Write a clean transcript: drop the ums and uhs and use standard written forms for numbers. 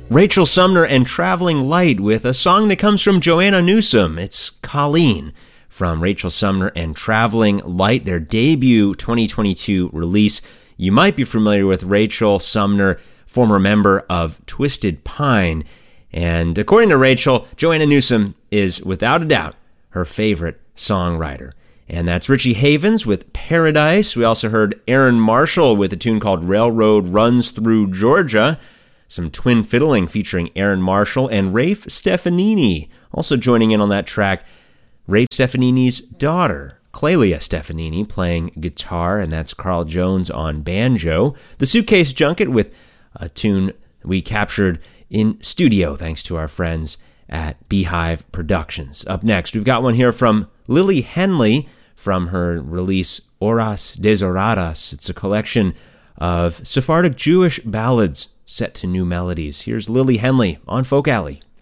Rachel Sumner and Traveling Light with a song that comes from Joanna Newsom. It's Colleen from Rachel Sumner and Traveling Light, their debut 2022 release. You might be familiar with Rachel Sumner, former member of Twisted Pine. And according to Rachel, Joanna Newsom is, without a doubt, her favorite songwriter. And that's Richie Havens with Paradise. We also heard Aaron Marshall with a tune called Railroad Runs Through Georgia. Some twin fiddling featuring Aaron Marshall and Rafe Stefanini. Also joining in on that track, Rafe Stefanini's daughter, Clelia Stefanini, playing guitar, and that's Carl Jones on banjo. The Suitcase Junket with a tune we captured in studio thanks to our friends at Beehive Productions. Up next, we've got one here from Lily Henley from her release Horas Desoradas. It's a collection of Sephardic Jewish ballads set to new melodies. Here's Lily Henley on Folk Alley.